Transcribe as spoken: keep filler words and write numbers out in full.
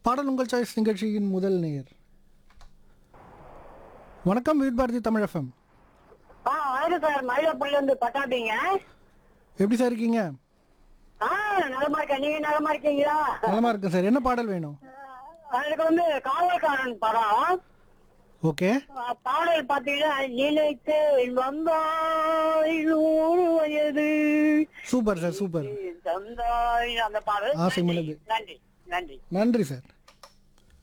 பாடல் உங்கள் சாய்ஸ் நிகழ்ச்சியின் முதல் நேயர். வணக்கம், வீட் பாரதி தமிழ் எஃப்எம். ஆ வணக்கம் சார், மயிலாப்பூர்ல இருந்து பட்டாபிங்க. எப்படி சார் இருக்கீங்க? ஆ நலமா இருக்கேன், நீங்க நலமா இருக்கீங்களா? நலமா இருக்கேன் சார். என்ன பாடல் வேணும்? எனக்கு வந்து காவல்காரன் படம். ஓகே. ஆ, பாடல் பாத்தீங்கன்னா நிலைத்து வந்தாய் நூறு வயது சூப்பர் சார், சூப்பர். தந்தாய் அந்த பாடல். ஆசை நன்றி, மனது. நன்றி நன்றி நன்றி சார்.